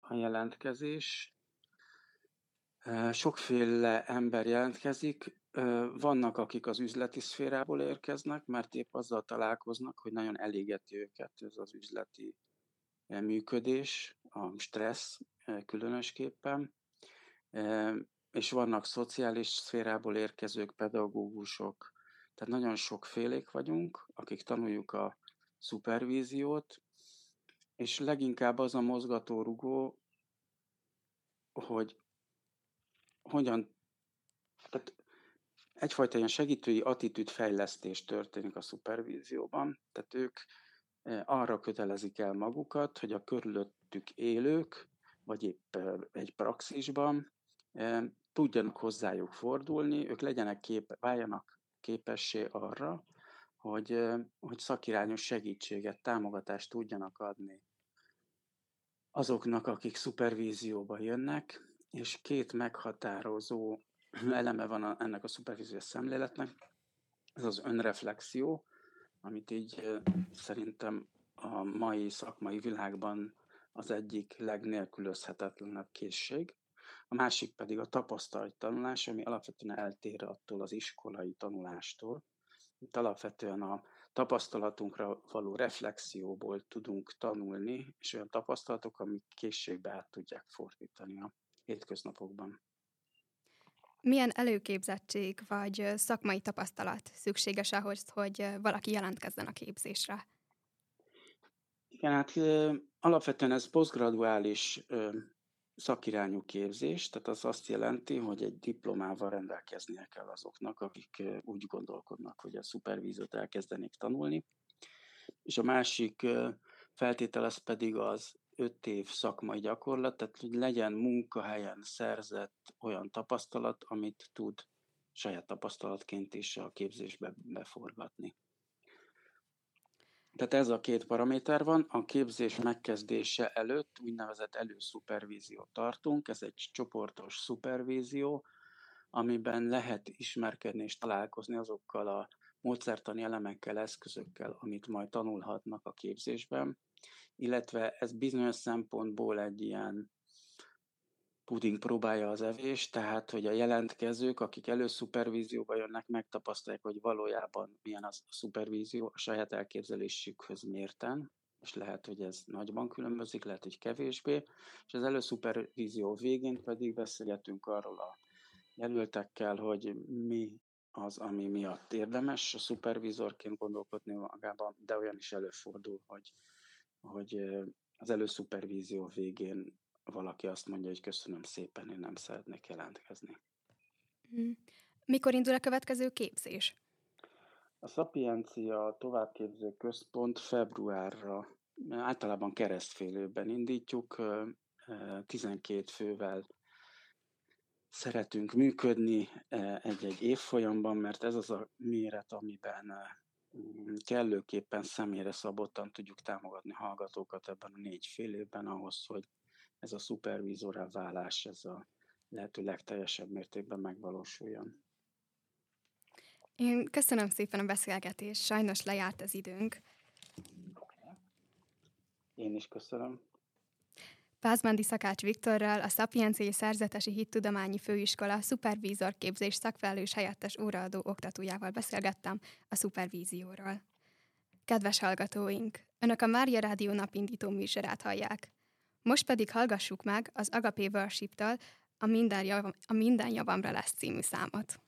a jelentkezés. Sokféle ember jelentkezik. Vannak, akik az üzleti szférából érkeznek, mert épp azzal találkoznak, hogy nagyon elégeti őket ez az üzleti működés, a stressz különösképpen. És vannak szociális szférából érkezők, pedagógusok, tehát nagyon sokfélék vagyunk, akik tanuljuk a szupervíziót, és leginkább az a mozgatórugó, hogy hogyan, tehát egyfajta ilyen segítői attitűdfejlesztés történik a szupervízióban, tehát ők arra kötelezik el magukat, hogy a körülöttük élők, vagy épp egy praxisban tudjanak hozzájuk fordulni, ők váljanak képessé arra, hogy szakirányos segítséget, támogatást tudjanak adni azoknak, akik szupervízióba jönnek, és két meghatározó eleme van ennek a szupervíziós szemléletnek. Ez az önreflexió, amit így szerintem a mai szakmai világban az egyik legnélkülözhetetlenebb készség. A másik pedig a tapasztalattanulás, ami alapvetően eltér attól az iskolai tanulástól. Itt alapvetően a tapasztalatunkra való reflexióból tudunk tanulni, és olyan tapasztalatok, amik készségbe át tudják fordítani a hétköznapokban. Milyen előképzettség vagy szakmai tapasztalat szükséges ahhoz, hogy valaki jelentkezzen a képzésre? Igen, hát alapvetően ez posztgraduális szakirányú képzés, tehát az azt jelenti, hogy egy diplomával rendelkeznie kell azoknak, akik úgy gondolkodnak, hogy a szupervíziót elkezdenék tanulni. És a másik feltétel az pedig az 5 év szakmai gyakorlat, tehát hogy legyen munkahelyen szerzett olyan tapasztalat, amit tud saját tapasztalatként is a képzésbe beforgatni. Tehát ez a két paraméter van, a képzés megkezdése előtt úgynevezett előszupervíziót tartunk, ez egy csoportos szupervízió, amiben lehet ismerkedni és találkozni azokkal a módszertani elemekkel, eszközökkel, amit majd tanulhatnak a képzésben, illetve ez bizonyos szempontból egy ilyen puding próbálja az evés, tehát hogy a jelentkezők, akik előszupervízióba jönnek, megtapasztalják, hogy valójában milyen a szupervízió a saját elképzelésükhöz mérten, és lehet, hogy ez nagyban különbözik, lehet, hogy kevésbé, és az előszupervízió végén pedig beszélgetünk arról a jelöltekkel, hogy mi az, ami miatt érdemes a szupervízorként gondolkodni magában, de olyan is előfordul, hogy az előszupervízió végén valaki azt mondja, hogy köszönöm szépen, én nem szeretnék jelentkezni. Mikor indul a következő képzés? A Szapiencia továbbképző központ februárra, általában keresztfélőben indítjuk, 12 fővel szeretünk működni egy-egy évfolyamban, mert ez az a méret, amiben kellőképpen személyre szabottan tudjuk támogatni hallgatókat ebben a 4 fél évben ahhoz, hogy ez a szupervízorrá válás, ez a lehető legteljesebb mértékben megvalósuljon. Én köszönöm szépen a beszélgetést, sajnos lejárt az időnk. Én is köszönöm. Pázmándi Szakács Viktorral, a Szapienciai Szerzetesi Hittudományi Főiskola szupervízorképzés szakfelelős helyettes óraadó oktatójával beszélgettem a szupervízióról. Kedves hallgatóink, Önök a Mária Rádió napindító műsorát hallják. Most pedig hallgassuk meg az Agapé Worship-től a Minden javamra lesz című számot.